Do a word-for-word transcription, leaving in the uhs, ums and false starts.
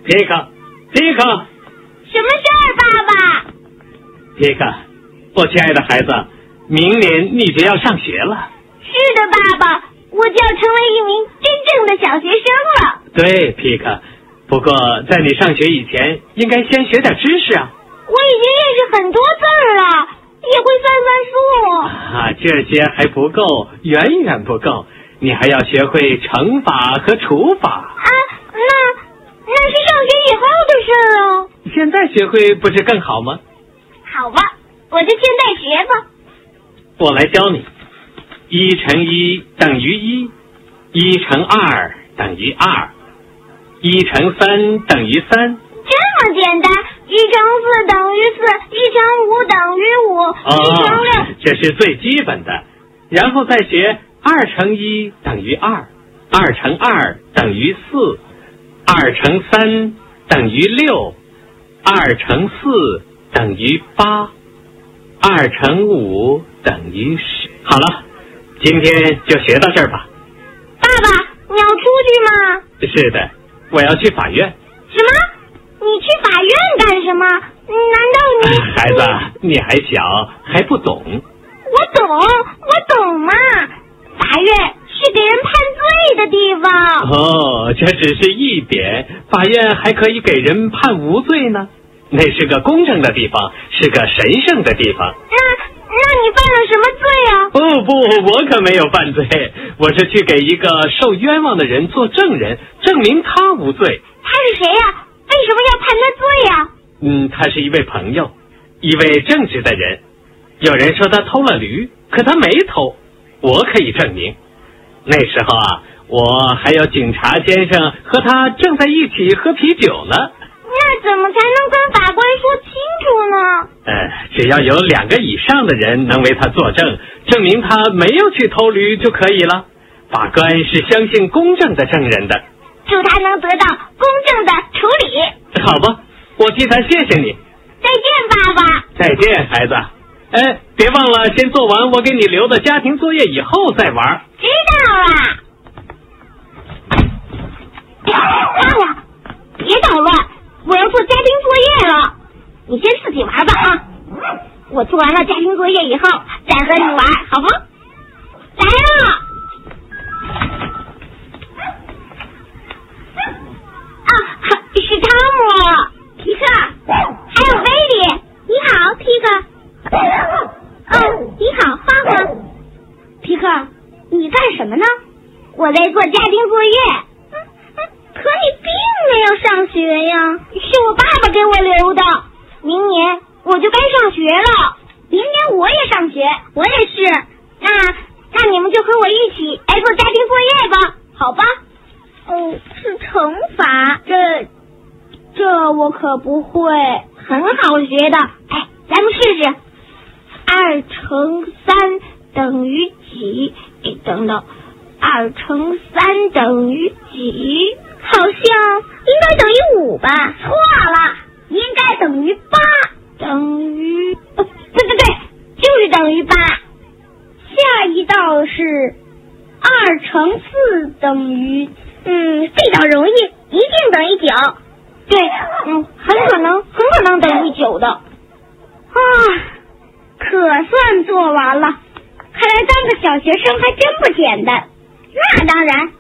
皮克，皮克， 什么事儿，爸爸？ 皮克，我亲爱的孩子，明年你就要上学了。 是的，爸爸，我就要成为一名真正的小学生了。 对，皮克，不过在你上学以前，应该先学点知识啊。 我已经认识很多字儿了，也会算算数。 啊，这些还不够，远远不够，你还要学会乘法和除法。 啊，那那是上学以后的事儿哦。 现在学会不是更好吗？ 好吧，我就现在学吧。 我来教你，一乘一等于一，一乘二等于二，一乘三等于三。 这么简单，一乘四等于四，一乘五等于五，一乘六。 哦，这是最基本的。然后再学二乘一等于二，二乘二等于四，二乘三等于六，二乘四等于八，二乘五等于十。好了，今天就学到这儿吧。 爸爸，你要出去吗？ 是的，我要去法院。 什么？你去法院干什么？难道你…… 孩子，你还小，还不懂。 我懂，我懂嘛。法院是给人判罪的地方。 哦，这只是一点，法院还可以给人判无罪呢。那是个公正的地方，是个神圣的地方。 那那你犯了什么罪啊？ 不不，我可没有犯罪，我是去给一个受冤枉的人做证人，证明他无罪。 他是谁呀？为什么要判他罪呀？ 嗯，他是一位朋友，一位正直的人。有人说他偷了驴，可他没偷，我可以证明。那时候啊，我还有警察先生和他正在一起喝啤酒呢。 那怎么才能跟法官说清楚呢？ 呃，只要有两个以上的人能为他作证，证明他没有去偷驴就可以了。法官是相信公正的证人的。 祝他能得到公正的处理。 好吧，我替他谢谢你。 再见，爸爸。 再见，孩子。哎，别忘了先做完我给你留的家庭作业以后再玩。 知道了。爸爸，别捣乱，我要做家庭作业了。你先自己玩吧啊！我做完了家庭作业以后再和你玩，好吗？来了。啊，是汤姆，皮克，还有威利。你好，皮克。哦，你好，花花。皮克，你干什么呢？我在做家庭作业。可你并没有上学呀，是我爸爸给我留的。明年我就该上学了。明年我也上学，我也是。那那你们就和我一起来做家庭作业吧，好吧？哦，是乘法，这这我可不会。很好学的，哎，咱们试试。二乘三等于几？哎，等等，二乘三等于几？好像应该等于五吧？错了，应该等于八。等于……哦，对对对，就是等于八。下一道是二乘四等于……嗯，这道容易，一定等于九。对，嗯，很可能，很可能等于九的。啊，可算做完了。看来当个小学生还真不简单。那当然，